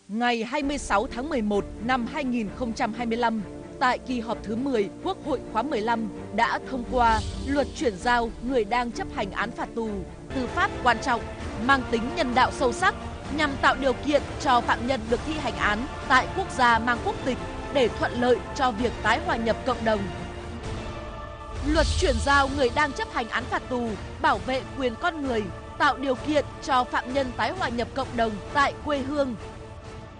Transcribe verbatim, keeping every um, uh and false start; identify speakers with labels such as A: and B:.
A: Ngày hai mươi sáu tháng mười một năm hai nghìn không trăm hai mươi lăm, tại kỳ họp thứ mười Quốc hội khóa mười lăm đã thông qua luật chuyển giao người đang chấp hành án phạt tù, tư pháp quan trọng, mang tính nhân đạo sâu sắc nhằm tạo điều kiện cho phạm nhân được thi hành án tại quốc gia mang quốc tịch để thuận lợi cho việc tái hòa nhập cộng đồng. Luật chuyển giao người đang chấp hành án phạt tù bảo vệ quyền con người, tạo điều kiện cho phạm nhân tái hòa nhập cộng đồng tại quê hương,